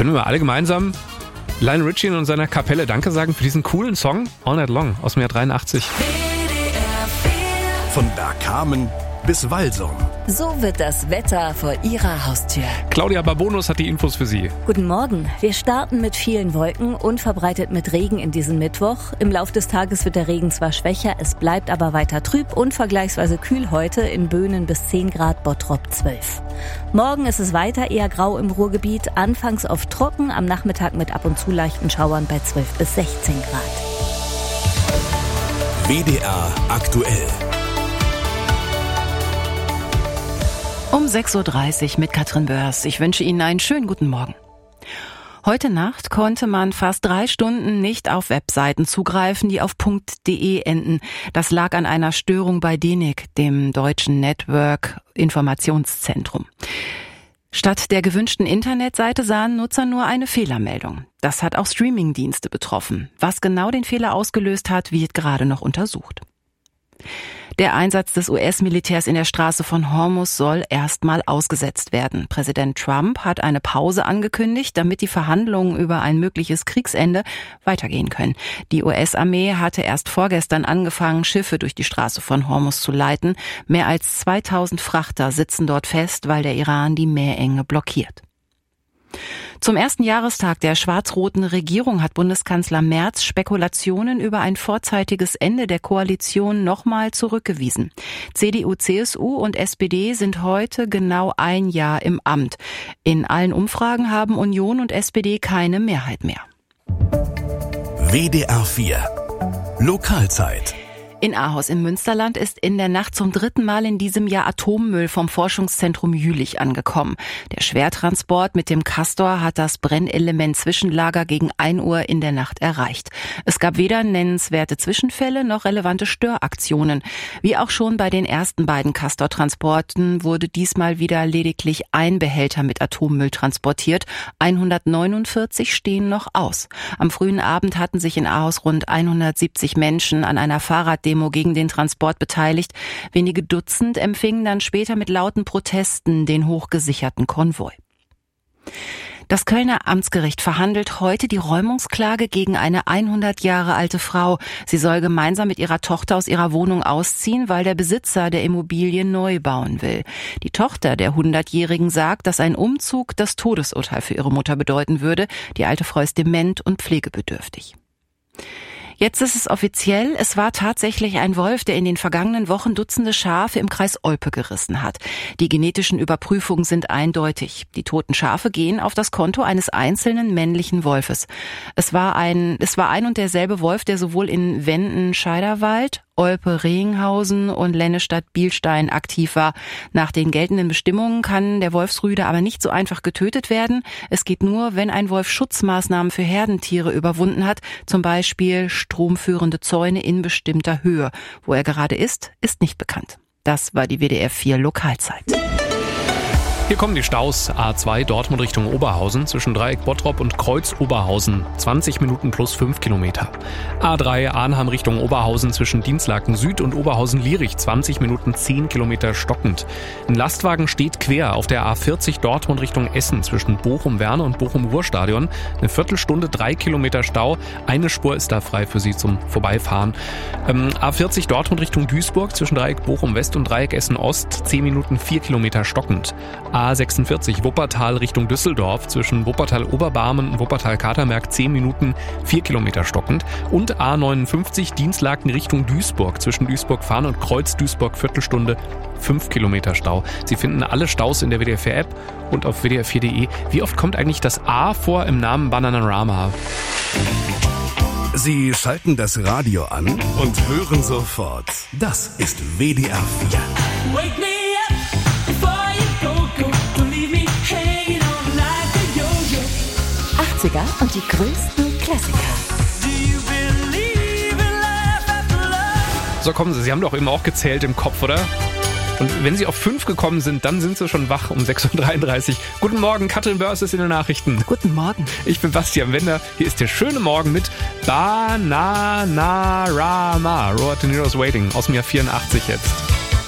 Können wir alle gemeinsam Lionel Richie und seiner Kapelle Danke sagen für diesen coolen Song All Night Long aus dem Jahr 83. Von Bergkamen bis Walsum. So wird das Wetter vor Ihrer Haustür. Claudia Babonus hat die Infos für Sie. Guten Morgen. Wir starten mit vielen Wolken, unverbreitet mit Regen in diesen Mittwoch. Im Laufe des Tages wird der Regen zwar schwächer, es bleibt aber weiter trüb und vergleichsweise kühl heute, in Böhnen bis 10 Grad, Bottrop 12. Morgen ist es weiter eher grau im Ruhrgebiet, anfangs oft trocken, am Nachmittag mit ab und zu leichten Schauern bei 12 bis 16 Grad. WDR aktuell. Um 6.30 Uhr mit Katrin Börs. Ich wünsche Ihnen einen schönen guten Morgen. Heute Nacht konnte man fast 3 Stunden nicht auf Webseiten zugreifen, die auf .de enden. Das lag an einer Störung bei DENIC, dem deutschen Network-Informationszentrum. Statt der gewünschten Internetseite sahen Nutzer nur eine Fehlermeldung. Das hat auch Streamingdienste betroffen. Was genau den Fehler ausgelöst hat, wird gerade noch untersucht. Der Einsatz des US-Militärs in der Straße von Hormuz soll erstmal ausgesetzt werden. Präsident Trump hat eine Pause angekündigt, damit die Verhandlungen über ein mögliches Kriegsende weitergehen können. Die US-Armee hatte erst vorgestern angefangen, Schiffe durch die Straße von Hormuz zu leiten. Mehr als 2000 Frachter sitzen dort fest, weil der Iran die Meerenge blockiert. Zum ersten Jahrestag der schwarz-roten Regierung hat Bundeskanzler Merz Spekulationen über ein vorzeitiges Ende der Koalition nochmal zurückgewiesen. CDU, CSU und SPD sind heute genau ein Jahr im Amt. In allen Umfragen haben Union und SPD keine Mehrheit mehr. WDR 4 Lokalzeit. In Ahaus im Münsterland ist in der Nacht zum 3. Mal in diesem Jahr Atommüll vom Forschungszentrum Jülich angekommen. Der Schwertransport mit dem Castor hat das Brennelement-Zwischenlager gegen 1 Uhr in der Nacht erreicht. Es gab weder nennenswerte Zwischenfälle noch relevante Störaktionen. Wie auch schon bei den ersten beiden Castor-Transporten wurde diesmal wieder lediglich ein Behälter mit Atommüll transportiert. 149 stehen noch aus. Am frühen Abend hatten sich in Ahaus rund 170 Menschen an einer Fahrraddemo gegen den Transport beteiligt. Wenige Dutzend empfingen dann später mit lauten Protesten den hochgesicherten Konvoi. Das Kölner Amtsgericht verhandelt heute die Räumungsklage gegen eine 100 Jahre alte Frau. Sie soll gemeinsam mit ihrer Tochter aus ihrer Wohnung ausziehen, weil der Besitzer der Immobilie neu bauen will. Die Tochter der 100-Jährigen sagt, dass ein Umzug das Todesurteil für ihre Mutter bedeuten würde. Die alte Frau ist dement und pflegebedürftig. Jetzt ist es offiziell, es war tatsächlich ein Wolf, der in den vergangenen Wochen Dutzende Schafe im Kreis Olpe gerissen hat. Die genetischen Überprüfungen sind eindeutig. Die toten Schafe gehen auf das Konto eines einzelnen männlichen Wolfes. Es war ein und derselbe Wolf, der sowohl in Wenden-Scheiderwald, Olpe-Rehinghausen und Lennestadt-Bielstein aktiv war. Nach den geltenden Bestimmungen kann der Wolfsrüde aber nicht so einfach getötet werden. Es geht nur, wenn ein Wolf Schutzmaßnahmen für Herdentiere überwunden hat, zum Beispiel stromführende Zäune in bestimmter Höhe. Wo er gerade ist nicht bekannt. Das war die WDR 4 Lokalzeit. Hier kommen die Staus. A2 Dortmund Richtung Oberhausen zwischen Dreieck Bottrop und Kreuz Oberhausen. 20 Minuten plus 5 Kilometer. A3 Arnhem Richtung Oberhausen zwischen Dinslaken Süd und Oberhausen-Lierich. 20 Minuten 10 Kilometer stockend. Ein Lastwagen steht quer auf der A40 Dortmund Richtung Essen zwischen Bochum-Werne und Bochum-Ruhrstadion. Eine Viertelstunde 3 Kilometer Stau. Eine Spur ist da frei für Sie zum Vorbeifahren. A40 Dortmund Richtung Duisburg zwischen Dreieck Bochum-West und Dreieck Essen-Ost. 10 Minuten 4 Kilometer stockend. A46 Wuppertal Richtung Düsseldorf zwischen Wuppertal-Oberbarmen und Wuppertal-Katerberg 10 Minuten 4 Kilometer stockend und A59 Dinslaken Richtung Duisburg zwischen Duisburg-Fahren und Kreuz-Duisburg Viertelstunde 5 Kilometer Stau. Sie finden alle Staus in der WDR 4 App und auf WDR4.de. Wie oft kommt eigentlich das A vor im Namen Bananarama? Sie schalten das Radio an und hören sofort. Das ist WDR 4. Wake me up before you go. Don't leave me hanging on like a yo-yo. 80er und die größten Klassiker. Do you believe in life after love? So, kommen Sie haben doch eben auch gezählt im Kopf, oder? Und wenn Sie auf 5 gekommen sind, dann sind Sie schon wach um 6.33 Uhr. Guten Morgen, Katrin Börs ist in den Nachrichten. Guten Morgen. Ich bin Bastian Wender. Hier ist der schöne Morgen mit Bananarama. Robert De Niro's Waiting aus dem Jahr 84 jetzt.